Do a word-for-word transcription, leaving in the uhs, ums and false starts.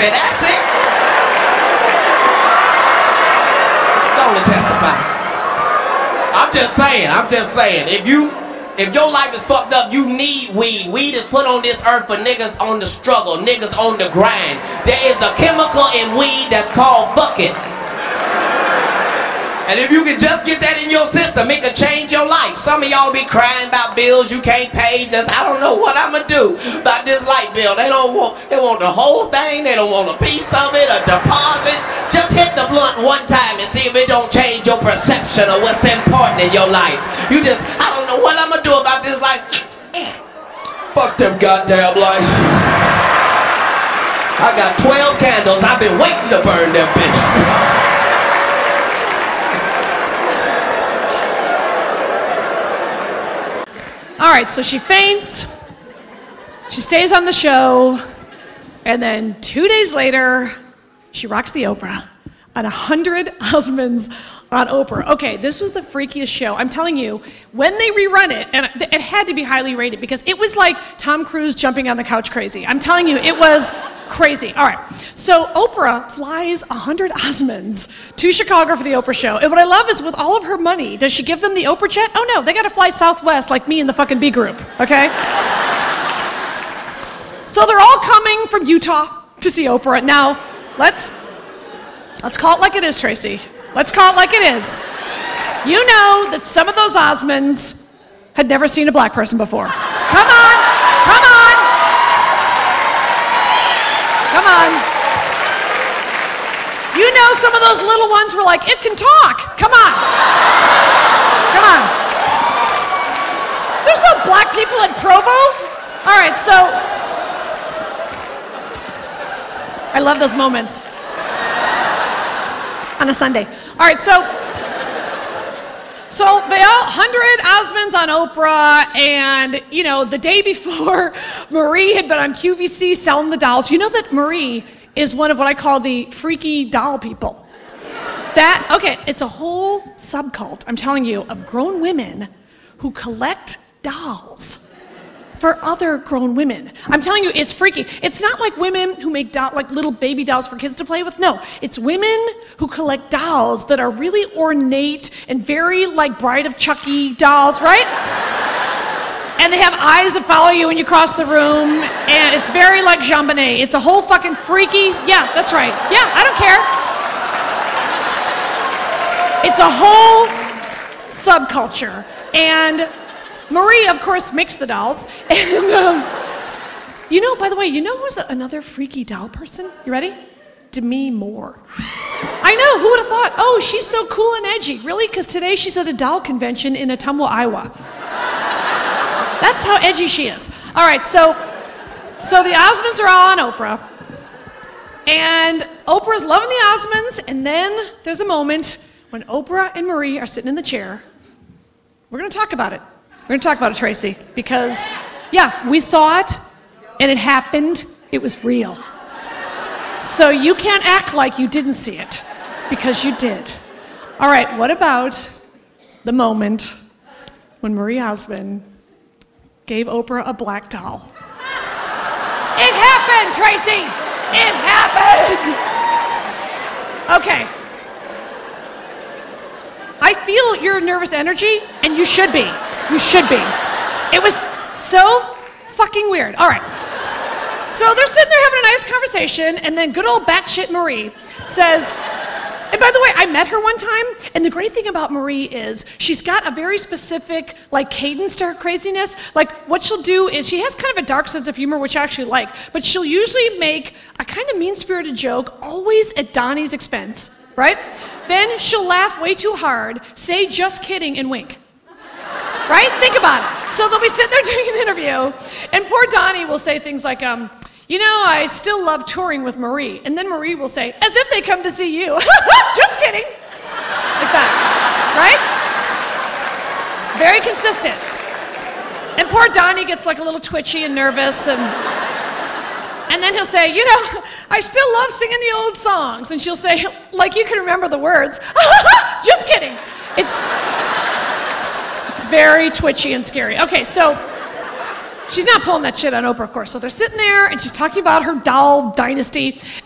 say, that's it. Go and testify. I'm just saying, I'm just saying, if you, if your life is fucked up, you need weed. Weed is put on this earth for niggas on the struggle, niggas on the grind. There is a chemical in weed that's called bucket. And if you can just get that in your system, it can change your life. Some of y'all be crying about bills you can't pay. Just, I don't know what I'm gonna do about this light bill. They don't want, they want the whole thing. They don't want a piece of it, a deposit. Just hit the blunt one time and see if it don't change your perception of what's important in your life. You just, I don't know what I'm gonna do about this life. Fuck them goddamn lights. I got twelve candles. I've been waiting to burn them bitches. All right, so she faints, she stays on the show, and then two days later, she rocks the Oprah on one hundred Husbands on Oprah. Okay, this was the freakiest show. I'm telling you, when they rerun it, and it had to be highly rated because it was like Tom Cruise jumping on the couch crazy. I'm telling you, it was crazy. All right, so Oprah flies one hundred Osmonds to Chicago for the Oprah show. And what I love is with all of her money, does she give them the Oprah jet? Oh no, they gotta fly Southwest like me and the fucking B group, okay? So they're all coming from Utah to see Oprah. Now, let's, let's call it like it is, Tracy. Let's call it like it is. You know that some of those Osmonds had never seen a black person before. Come on, come on. Come on. You know some of those little ones were like, it can talk. Come on. Come on. There's no black people at Provo. All right, so I love those moments on a Sunday. All right, so So they all, one hundred Osmonds on Oprah, and, you know, the day before, Marie had been on Q V C selling the dolls. You know that Marie is one of what I call the freaky doll people. That, okay, it's a whole subcult, I'm telling you, of grown women who collect dolls for other grown women. I'm telling you, it's freaky. It's not like women who make doll, like little baby dolls for kids to play with. No, it's women who collect dolls that are really ornate and very like Bride of Chucky dolls, right? And they have eyes that follow you when you cross the room, and it's very like JonBenet. It's a whole fucking freaky, yeah, that's right. Yeah, I don't care. It's a whole subculture. And Marie, of course, makes the dolls. And, um, you know, by the way, you know who's another freaky doll person? You ready? Demi Moore. I know, who would have thought? Oh, she's so cool and edgy. Really? Because today she's at a doll convention in Ottumwa, Iowa. That's how edgy she is. All right, so, so the Osmonds are all on Oprah. And Oprah's loving the Osmonds, and then there's a moment when Oprah and Marie are sitting in the chair. We're going to talk about it. We're going to talk about it, Tracy, because, yeah, we saw it, and it happened. It was real. So you can't act like you didn't see it, because you did. All right, what about the moment when Marie Osmond gave Oprah a black doll? It happened, Tracy! It happened! Okay. I feel your nervous energy, and you should be. You should be. It was so fucking weird. All right. So they're sitting there having a nice conversation, and then good old batshit Marie says, and by the way, I met her one time, and the great thing about Marie is she's got a very specific, like, cadence to her craziness. Like, what she'll do is she has kind of a dark sense of humor, which I actually like, but she'll usually make a kind of mean-spirited joke, always at Donnie's expense, right? Then she'll laugh way too hard, say just kidding, and wink. Right? Think about it. So they'll be sitting there doing an interview, and poor Donnie will say things like, um, you know, I still love touring with Marie. And then Marie will say, as if they come to see you. Just kidding. Like that. Right? Very consistent. And poor Donnie gets like a little twitchy and nervous, and and then he'll say, you know, I still love singing the old songs. And she'll say, like you can remember the words. Just kidding. It's It's very twitchy and scary. Okay, so she's not pulling that shit on Oprah, of course. So they're sitting there, and she's talking about her doll dynasty.